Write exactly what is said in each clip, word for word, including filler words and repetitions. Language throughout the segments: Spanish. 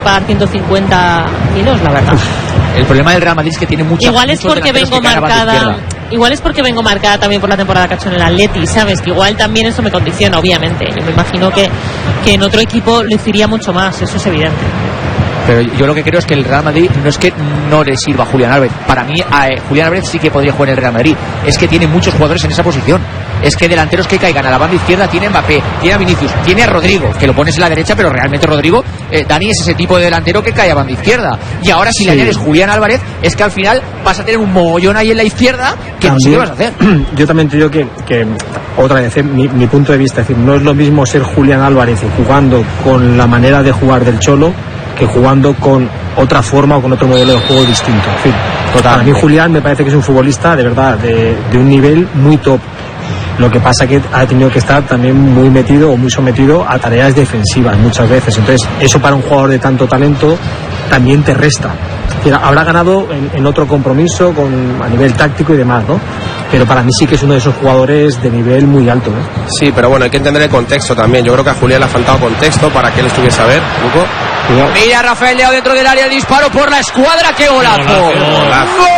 pagar ciento cincuenta kilos, la verdad. El problema del Real Madrid es que tiene mucha. Igual es porque vengo marcada. Igual es porque vengo marcada también por la temporada que ha hecho en el Atleti, ¿sabes? Que igual también eso me condiciona, obviamente. Yo me imagino que, que en otro equipo le iría mucho más, eso es evidente. Pero yo lo que creo es que el Real Madrid no es que no le sirva a Julián Álvarez. Para mí, a eh, Julián Álvarez sí que podría jugar en el Real Madrid. Es que tiene muchos jugadores en esa posición. Es que delanteros que caigan a la banda izquierda tiene Mbappé, tiene a Vinicius, tiene a Rodrigo, que lo pones en la derecha, pero realmente Rodrigo, eh, Dani, es ese tipo de delantero que cae a banda izquierda. Y ahora si sí. le añades Julián Álvarez, es que al final vas a tener un mogollón ahí en la izquierda que también, no sé qué vas a hacer. Yo también te digo que, que otra vez, eh, mi, mi punto de vista, es decir, no es lo mismo ser Julián Álvarez y jugando con la manera de jugar del Cholo que jugando con otra forma o con otro modelo de juego distinto. En fin, total. A mí Julián me parece que es un futbolista de verdad de, de un nivel muy top. Lo que pasa que ha tenido que estar también muy metido o muy sometido a tareas defensivas muchas veces. Entonces, eso para un jugador de tanto talento también te resta. Habrá ganado en, en otro compromiso con, a nivel táctico y demás, ¿no? Pero para mí sí que es uno de esos jugadores de nivel muy alto, ¿eh? Sí, pero bueno, hay que entender el contexto también. Yo creo que a Julián le ha faltado contexto para que él estuviese a ver, Luco. Cuidado. Mira Rafael Leao dentro del área, el disparo por la escuadra, ¡qué golazo! ¡Qué golazo! ¡Gol!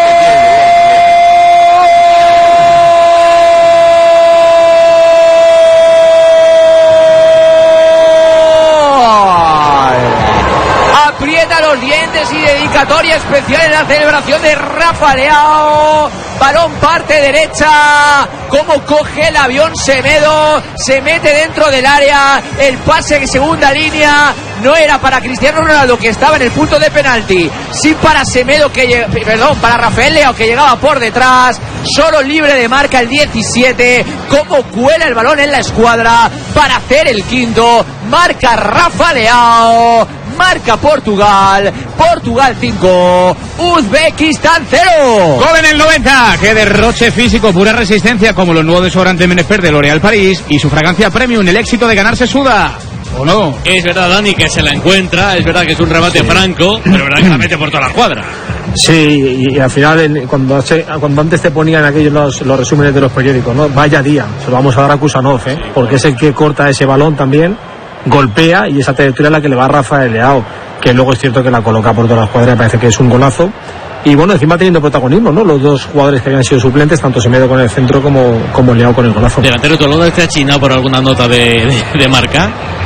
Aprieta los dientes y dedicatoria especial en la celebración de Rafa Leao. Balón parte derecha, como coge el avión Semedo, se mete dentro del área, el pase en segunda línea, no era para Cristiano Ronaldo que estaba en el punto de penalti, sí para Semedo que perdón, para Rafael Leao que llegaba por detrás, solo libre de marca el diecisiete, como cuela el balón en la escuadra para hacer el quinto, marca Rafa Leao. Marca Portugal, Portugal cinco, Uzbekistán cero. Gol en el noventa, qué derroche físico, pura resistencia, como los nuevos desodorantes Menespert de L'Oréal París y su fragancia Premium, el éxito de ganarse suda. ¿O no? Es verdad, Dani, que se la encuentra, es verdad que es un remate sí. franco, pero es verdad que la mete por toda la cuadra. Sí, y, y al final, en, cuando, se, cuando antes te ponían aquellos los, los resúmenes de los periódicos, ¿no? Vaya día, se lo vamos a dar a Kusanov, ¿eh? Sí, porque es el que corta ese balón también, golpea, y esa trayectoria es la que le va a Rafael Leao, que luego es cierto que la coloca por todas las cuadras, me parece que es un golazo. Y bueno, encima teniendo protagonismo, ¿no? Los dos jugadores que habían sido suplentes, tanto Semedo con el centro como, como Leao con el golazo. ¿Delantero Toloda está chinado por alguna nota de, de, de marca?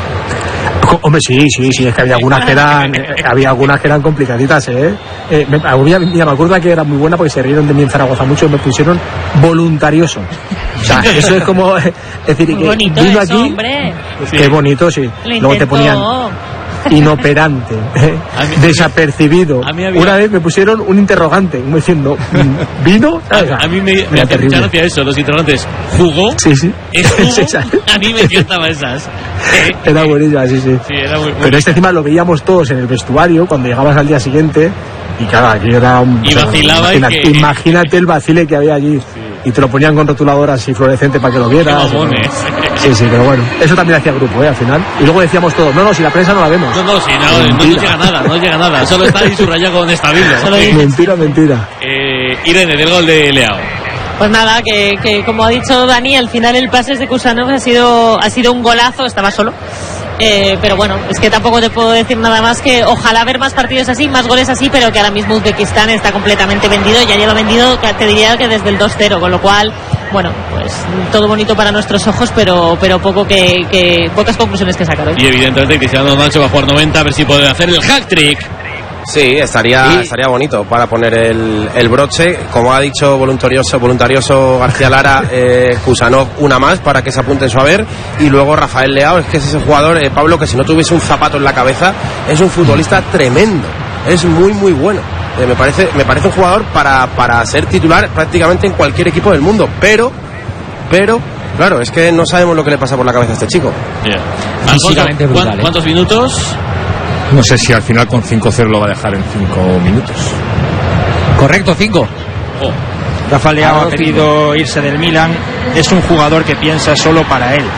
Hombre, sí, sí, sí, es que había algunas que eran, eh, había algunas que eran complicaditas, ¿eh? eh me, mira, me acuerdo que era muy buena porque se rieron de mí en Zaragoza mucho y me pusieron voluntarioso. O sea, eso es como, es decir, que bonito vino eso, aquí, hombre. Qué bonito, sí. Lo Luego te ponían inoperante, ¿eh? mí, desapercibido. A mí había... Una vez me pusieron un interrogante, como diciendo, ¿vino? A, a mí me, me hace mucha gracia eso, los interrogantes. ¿Jugó? Sí, sí. ¿Estuvo? A mí me encantaban esas. Era buenísima, sí, sí. Sí, era muy, muy Pero este encima lo veíamos todos en el vestuario cuando llegabas al día siguiente y claro, aquí era un... Y vacilaba. Imagínate, y que... imagínate el vacile que había allí. Sí. Y te lo ponían con rotulador así fluorescente para que lo vieras. Sí, sí, pero bueno, eso también hacía grupo, ¿eh? Al final. Y luego decíamos todos, no, no, si la prensa no la vemos. No, no, si no, no, no llega nada, no llega nada. Solo está ahí subrayado con estabilo. Mentira, mentira. Eh, Irene, del gol de Leao. Pues nada, que, que como ha dicho Dani, al final el pase de Kusanov ha sido, ha sido un golazo, estaba solo. Eh, pero bueno, es que tampoco te puedo decir nada más que ojalá ver más partidos así, más goles así, pero que ahora mismo Uzbekistán está completamente vendido, ya lleva vendido, te diría que desde el dos cero, con lo cual, bueno, pues todo bonito para nuestros ojos, pero pero poco que, que pocas conclusiones que sacar hoy. Y evidentemente Cristiano Ronaldo va a jugar noventa, a ver si puede hacer el hat-trick. Sí, estaría, ¿Sí? estaría bonito para poner el, el broche. Como ha dicho voluntarioso, voluntarioso García Lara, eh, Kusanov una más para que se apunte en su haber. Y luego Rafael Leao, es que es ese jugador, eh, Pablo, que si no tuviese un zapato en la cabeza, es un futbolista tremendo. Es muy, muy bueno. Eh, me parece me parece un jugador para, para ser titular prácticamente en cualquier equipo del mundo. Pero, pero, claro, es que no sabemos lo que le pasa por la cabeza a este chico. Yeah. Físicamente brutal, ¿eh? ¿Cuántos minutos? No sé si al final con cinco cero lo va a dejar en cinco minutos. Correcto, cinco. Oh. Rafael Leao ha querido irse del Milan. Es un jugador que piensa solo para él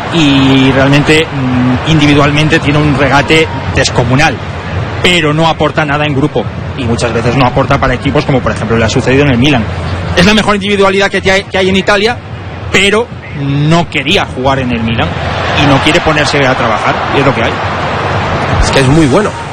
y realmente individualmente tiene un regate descomunal, pero no aporta nada en grupo y muchas veces no aporta para equipos como por ejemplo le ha sucedido en el Milan. Es la mejor individualidad que hay, que hay en Italia, pero no quería jugar en el Milan y no quiere ponerse a trabajar y es lo que hay. Es que es muy bueno.